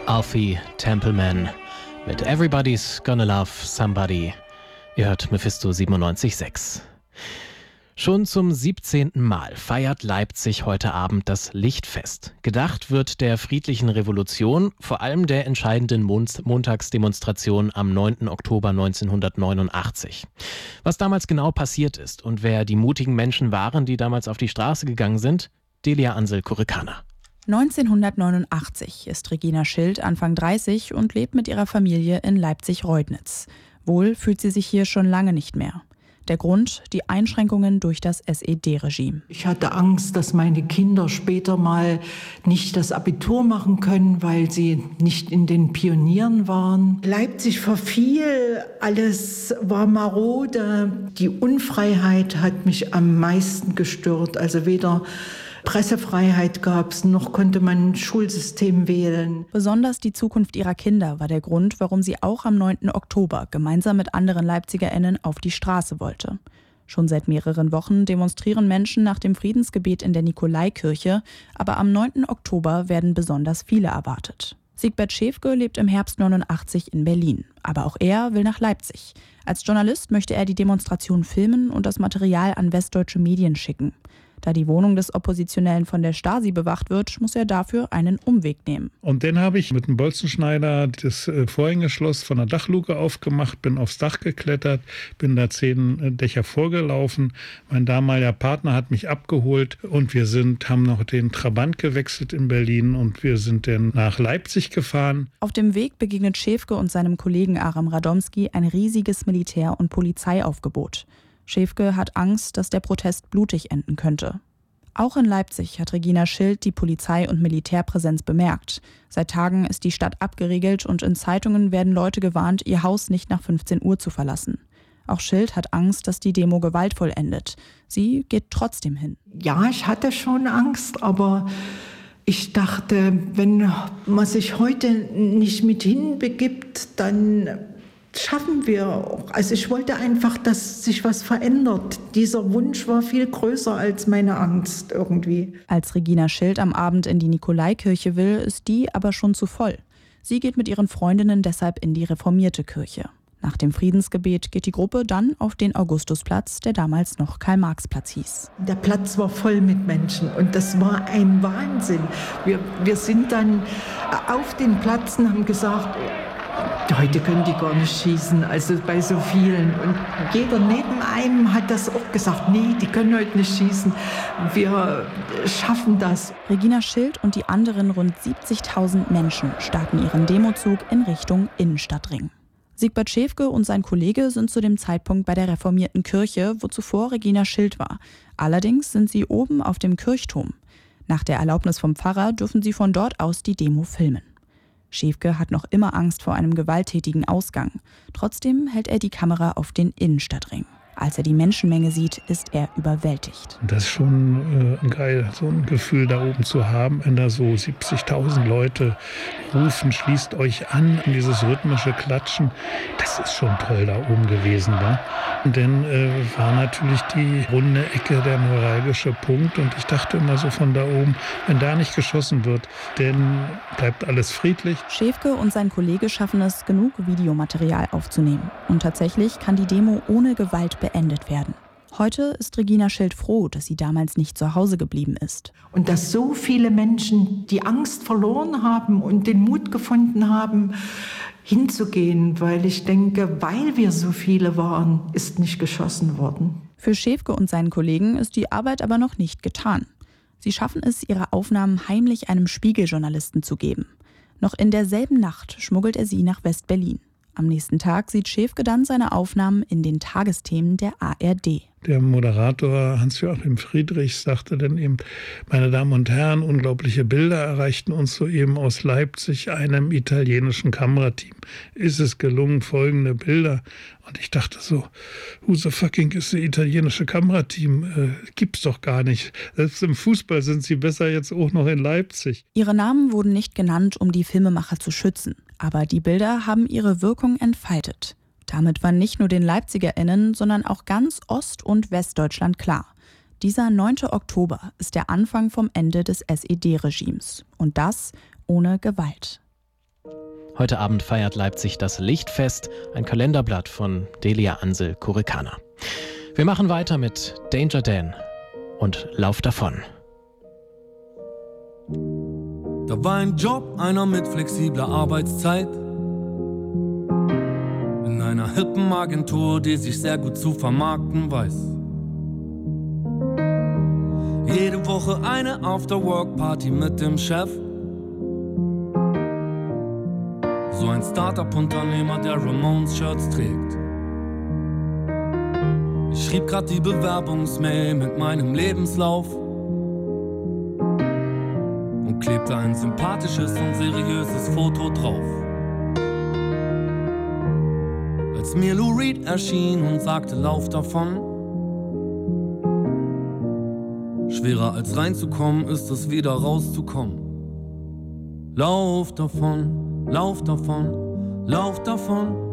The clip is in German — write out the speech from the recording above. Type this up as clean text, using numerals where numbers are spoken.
Alfie Templeman mit Everybody's Gonna Love Somebody. Ihr hört Mephisto 97,6. Schon zum 17. Mal feiert Leipzig heute Abend das Lichtfest. Gedacht wird der friedlichen Revolution, vor allem der entscheidenden Montagsdemonstration am 9. Oktober 1989. Was damals genau passiert ist und wer die mutigen Menschen waren, die damals auf die Straße gegangen sind, Delia Ansel-Kurikana. 1989 ist Regina Schild Anfang 30 und lebt mit ihrer Familie in Leipzig-Reudnitz. Wohl fühlt sie sich hier schon lange nicht mehr. Der Grund: die Einschränkungen durch das SED-Regime. Ich hatte Angst, dass meine Kinder später mal nicht das Abitur machen können, weil sie nicht in den Pionieren waren. Leipzig verfiel, alles war marode. Die Unfreiheit hat mich am meisten gestört. Also weder Pressefreiheit gab es, noch konnte man ein Schulsystem wählen. Besonders die Zukunft ihrer Kinder war der Grund, warum sie auch am 9. Oktober gemeinsam mit anderen LeipzigerInnen auf die Straße wollte. Schon seit mehreren Wochen demonstrieren Menschen nach dem Friedensgebet in der Nikolaikirche, aber am 9. Oktober werden besonders viele erwartet. Siegbert Schäfke lebt im Herbst 89 in Berlin, aber auch er will nach Leipzig. Als Journalist möchte er die Demonstration filmen und das Material an westdeutsche Medien schicken. Da die Wohnung des Oppositionellen von der Stasi bewacht wird, muss er dafür einen Umweg nehmen. Und dann habe ich mit einem Bolzenschneider das Vorhängeschloss von der Dachluke aufgemacht, bin aufs Dach geklettert, bin da 10 Dächer vorgelaufen. Mein damaliger Partner hat mich abgeholt und wir haben noch den Trabant gewechselt in Berlin und wir sind dann nach Leipzig gefahren. Auf dem Weg begegnet Schäfke und seinem Kollegen Aram Radomski ein riesiges Militär- und Polizeiaufgebot. Schäfke hat Angst, dass der Protest blutig enden könnte. Auch in Leipzig hat Regina Schild die Polizei- und Militärpräsenz bemerkt. Seit Tagen ist die Stadt abgeriegelt und in Zeitungen werden Leute gewarnt, ihr Haus nicht nach 15 Uhr zu verlassen. Auch Schild hat Angst, dass die Demo gewaltvoll endet. Sie geht trotzdem hin. Ja, ich hatte schon Angst, aber ich dachte, wenn man sich heute nicht mit hinbegibt, dann schaffen wir auch. Also ich wollte einfach, dass sich was verändert. Dieser Wunsch war viel größer als meine Angst irgendwie. Als Regina Schild am Abend in die Nikolaikirche will, ist die aber schon zu voll. Sie geht mit ihren Freundinnen deshalb in die reformierte Kirche. Nach dem Friedensgebet geht die Gruppe dann auf den Augustusplatz, der damals noch Karl-Marx-Platz hieß. Der Platz war voll mit Menschen und das war ein Wahnsinn. Wir sind dann auf den Platz und haben gesagt, heute können die gar nicht schießen, also bei so vielen. Und jeder neben einem hat das auch gesagt, nee, die können heute nicht schießen, wir schaffen das. Regina Schild und die anderen rund 70.000 Menschen starten ihren Demozug in Richtung Innenstadtring. Siegbert Schäfke und sein Kollege sind zu dem Zeitpunkt bei der reformierten Kirche, wo zuvor Regina Schild war. Allerdings sind sie oben auf dem Kirchturm. Nach der Erlaubnis vom Pfarrer dürfen sie von dort aus die Demo filmen. Schäfke hat noch immer Angst vor einem gewalttätigen Ausgang. Trotzdem hält er die Kamera auf den Innenstadtring. Als er die Menschenmenge sieht, ist er überwältigt. Das ist schon geil, so ein Gefühl da oben zu haben, wenn da so 70.000 Leute rufen, schließt euch an, dieses rhythmische Klatschen. Das ist schon toll da oben gewesen. Ne? Und dann war natürlich die runde Ecke der neuralgische Punkt. Und ich dachte immer so von da oben, wenn da nicht geschossen wird, dann bleibt alles friedlich. Schäfke und sein Kollege schaffen es, genug Videomaterial aufzunehmen. Und tatsächlich kann die Demo ohne Gewalt beendet werden. Heute ist Regina Schild froh, dass sie damals nicht zu Hause geblieben ist. Und dass so viele Menschen die Angst verloren haben und den Mut gefunden haben, hinzugehen, weil ich denke, weil wir so viele waren, ist nicht geschossen worden. Für Schäfke und seinen Kollegen ist die Arbeit aber noch nicht getan. Sie schaffen es, ihre Aufnahmen heimlich einem Spiegeljournalisten zu geben. Noch in derselben Nacht schmuggelt er sie nach West-Berlin. Am nächsten Tag sieht Schäfke dann seine Aufnahmen in den Tagesthemen der ARD. Der Moderator Hans-Joachim Friedrich sagte dann eben, meine Damen und Herren, unglaubliche Bilder erreichten uns soeben aus Leipzig, einem italienischen Kamerateam. Ist es gelungen, folgende Bilder? Und ich dachte so, who the fucking ist das italienische Kamerateam? Gibt's doch gar nicht. Selbst im Fußball sind sie besser jetzt auch noch in Leipzig. Ihre Namen wurden nicht genannt, um die Filmemacher zu schützen. Aber die Bilder haben ihre Wirkung entfaltet. Damit war nicht nur den LeipzigerInnen, sondern auch ganz Ost- und Westdeutschland klar: Dieser 9. Oktober ist der Anfang vom Ende des SED-Regimes. Und das ohne Gewalt. Heute Abend feiert Leipzig das Lichtfest, ein Kalenderblatt von Delia Ansel Kurikana. Wir machen weiter mit Danger Dan und Lauf davon. Da war ein Job, einer mit flexibler Arbeitszeit. In einer hippen Agentur, die sich sehr gut zu vermarkten weiß. Jede Woche eine After-Work-Party mit dem Chef. So ein Startup-Unternehmer, der Ramones-Shirts trägt. Ich schrieb grad die Bewerbungsmail mit meinem Lebenslauf und klebte ein sympathisches und seriöses Foto drauf. Als mir Lou Reed erschien und sagte, lauf davon. Schwerer als reinzukommen ist es, wieder rauszukommen. Lauf davon, lauf davon, lauf davon.